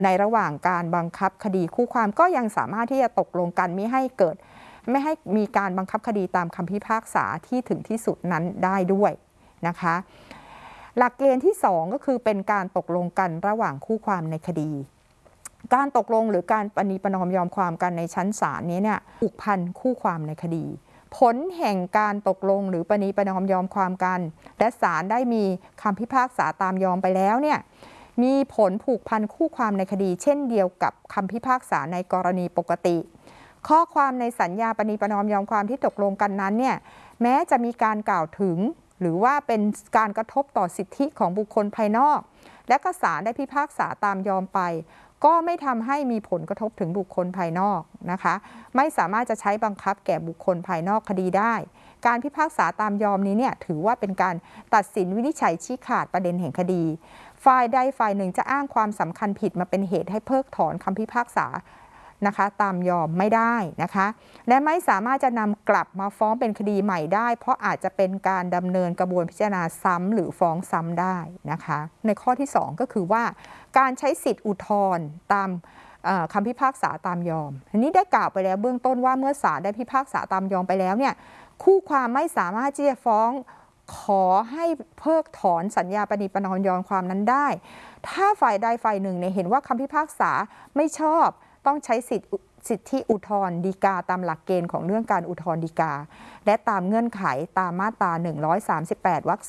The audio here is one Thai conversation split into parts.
ในระหว่างการบังคับคดีคู่ความก็ยังสามารถที่จะตกลงกันไม่ให้มีการบังคับคดีตามคำพิพากษาที่ถึงที่สุดนั้นได้ด้วยนะคะหลักเกณฑ์ที่2ก็คือเป็นการตกลงกันระหว่างคู่ความในคดีการตกลงหรือการประนีประนอมยอมความกันในชั้นศาลนี้เนี่ยผูกพันคู่ความในคดีผลแห่งการตกลงหรือประนีประนอมยอมความกันและศาลได้มีคำพิพากษาตามยอมไปแล้วเนี่ยมีผลผูกพันคู่ความในคดีเช่นเดียวกับคำพิพากษาในกรณีปกติข้อความในสัญญาประนีประนอมยอมความที่ตกลงกันนั้นเนี่ยแม้จะมีการกล่าวถึงหรือว่าเป็นการกระทบต่อสิทธิของบุคคลภายนอกและก็ศาลได้พิพากษาตามยอมไปก็ไม่ทำให้มีผลกระทบถึงบุคคลภายนอกนะคะไม่สามารถจะใช้บังคับแก่บุคคลภายนอกคดีได้การพิพากษาตามยอมนี้เนี่ยถือว่าเป็นการตัดสินวินิจฉัยชี้ขาดประเด็นแห่งคดีฝ่ายใดฝ่ายหนึ่งจะอ้างความสำคัญผิดมาเป็นเหตุให้เพิกถอนคำพิพากษานะคะตามยอมไม่ได้นะคะและไม่สามารถจะนำกลับมาฟ้องเป็นคดีใหม่ได้เพราะอาจจะเป็นการดำเนินกระบวนพิจารณาซ้ำหรือฟ้องซ้ำได้นะคะในข้อที่2ก็คือว่าการใช้สิทธิอุทธรณ์ตามคำพิพากษาตามยอมอันนี้ได้กล่าวไปแล้วเบื้องต้นว่าเมื่อศาลได้พิพากษาตามยอมไปแล้วเนี่ยคู่ความไม่สามารถที่จะฟ้องขอให้เพิกถอนสัญญาประนีประนอมยอมความนั้นได้ถ้าฝ่ายใดฝ่ายหนึ่งเนี่ยเห็นว่าคำพิพากษาไม่ชอบต้องใช้สิทธิอุทธรณ์ฎีกาตามหลักเกณฑ์ของเรื่องการอุทธรณ์ฎีกาและตามเงื่อนไขตามมาตรา138วรรค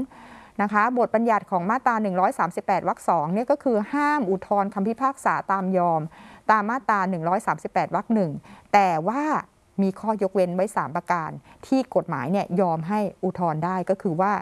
2นะคะบทบัญญัติของมาตรา138วรรค2เนี่ยก็คือห้ามอุทธรณ์คำพิพากษาตามยอมตามมาตรา138วรรค1แต่ว่ามีข้อยกเว้นไว้3ประการที่กฎหมายเนี่ยยอมให้อุทธรณ์ได้ก็คือว่า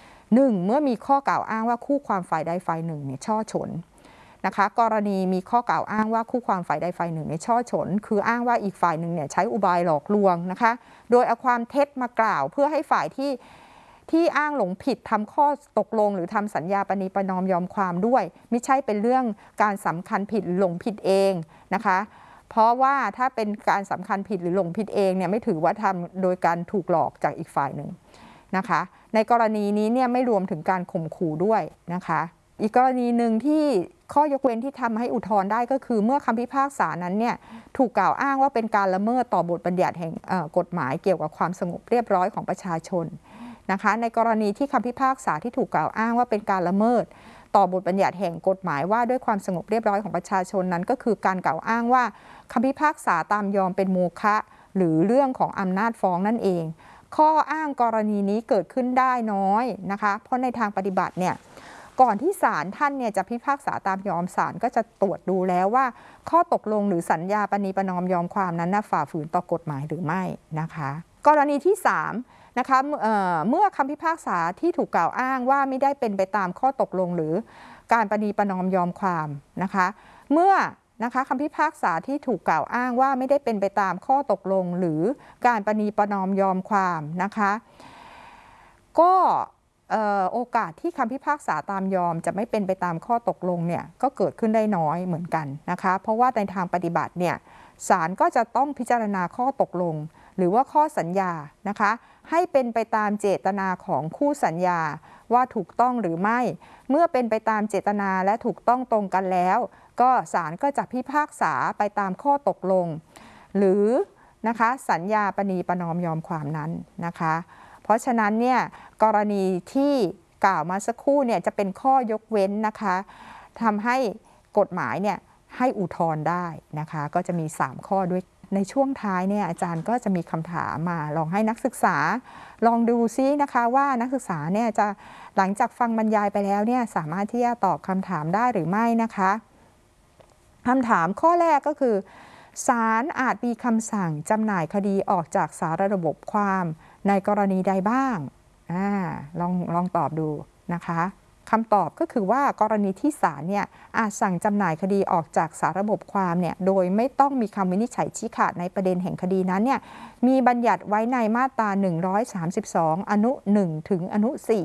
1. เมื่อมีข้อกล่าวอ้างว่าคู่ความฝ่ายใดฝ่ายหนึ่งเนี่ยช่อฉนนะคะกรณีมีข้อกล่าวอ้างว่าคู่ความฝ่ายใดฝ่ายหนึ่งในช่อฉนคืออ้างว่าอีกฝ่ายหนึ่งเนี่ยใช้อุบายหลอกลวงนะคะโดยเอาความเท็จมากล่าวเพื่อให้ฝ่ายที่อ้างหลงผิดทำข้อตกลงหรือทำสัญญาประนีประนอมยอมความด้วยไม่ใช่เป็นเรื่องการสำคัญผิดหลงผิดเองนะคะเพราะว่าถ้าเป็นการสำคัญผิดหรือหลงผิดเองเนี่ยไม่ถือว่าทำโดยการถูกหลอกจากอีกฝ่ายหนึ่งนะคะในกรณีนี้เนี่ยไม่รวมถึงการข่มขู่ด้วยนะคะอีกกรณีหนึ่งที่ข้อยกเว้นที่ทำให้อุทธรณ์ได้ก็คือเมื่อคำพิพากษานั้นเนี่ยถูกกล่าวอ้างว่าเป็นการละเมิดต่อบทบัญญัติแห่งกฎหมายเกี่ยวกับความสงบเรียบร้อยของประชาชนนะคะในกรณีที่คำพิพากษาที่ถูกกล่าวอ้างว่าเป็นการละเมิดต่อบทบัญญัติแห่งกฎหมายว่าด้วยความสงบเรียบร้อยของประชาชนนั้นก็คือการกล่าวอ้างว่าคำพิพากษาตามยอมเป็นโมฆะหรือเรื่องของอำนาจฟ้องนั่นเองข้ออ้างกรณีนี้เกิดขึ้นได้น้อยนะคะเพราะในทางปฏิบัติเนี่ยก่อนที่ศาลท่านเนี่ยจะพิพากษาตามยอมศาลก็จะตรวจดูแล้วว่าข้อตกลงหรือสัญญาประนีประนอมยอมความนั้นฝ่าฝืนต่อกฎหมายหรือไม่นะคะกรณีที่3นะคะเมื่อคำพิพากษาที่ถูกกล่าวอ้างว่าไม่ได้เป็นไปตามข้อตกลงหรือการประนีประนอมยอมความนะคะเมื่อนะคะคำพิพากษาที่ถูกกล่าวอ้างว่าไม่ได้เป็นไปตามข้อตกลงหรือการประนีประนอมยอมความนะคะก็โอกาสที่คำพิพากษาตามยอมจะไม่เป็นไปตามข้อตกลงเนี่ยก็เกิดขึ้นได้น้อยเหมือนกันนะคะเพราะว่าในทางปฏิบัติเนี่ยศาลก็จะต้องพิจารณาข้อตกลงหรือว่าข้อสัญญานะคะให้เป็นไปตามเจตนาของคู่สัญญาว่าถูกต้องหรือไม่เมื่อเป็นไปตามเจตนาและถูกต้องตรงกันแล้วก็ศาลก็จะพิพากษาไปตามข้อตกลงหรือนะคะสัญญาประนีประนอมยอมความนั้นนะคะเพราะฉะนั้นเนี่ยกรณีที่กล่าวมาสักครู่เนี่ยจะเป็นข้อยกเว้นนะคะทำให้กฎหมายเนี่ยให้อุทธรณ์ได้นะคะก็จะมี3ข้อด้วยในช่วงท้ายเนี่ยอาจารย์ก็จะมีคำถามมาลองให้นักศึกษาลองดูซินะคะว่านักศึกษาเนี่ยจะหลังจากฟังบรรยายไปแล้วเนี่ยสามารถที่จะตอบคำถามได้หรือไม่นะคะคำถามข้อแรกก็คือศาลอาจมีคำสั่งจำหน่ายคดีออกจากสาระบบความในกรณีใดบ้างลองตอบดูนะคะคำตอบก็คือว่ากรณีที่ศาลเนี่ยอาจสั่งจำหน่ายคดีออกจากสาระบบความเนี่ยโดยไม่ต้องมีคำวินิจฉัยชี้ขาดในประเด็นแห่งคดีนั้นเนี่ยมีบัญญัติไว้ในมาตรา132อนุ1ถึงอนุ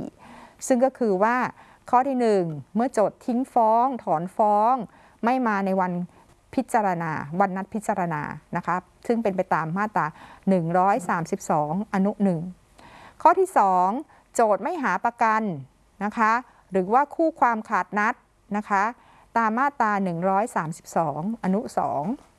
4ซึ่งก็คือว่าข้อที่1เมื่อโจทก์ทิ้งฟ้องถอนฟ้องไม่มาในวันพิจารณาวันนัดพิจารณานะคะซึ่งเป็นไปตามมาตรา132อนุ1ข้อที่2โจทก์ไม่หาประกันนะคะหรือว่าคู่ความขาดนัดนะคะตามมาตรา132อนุ2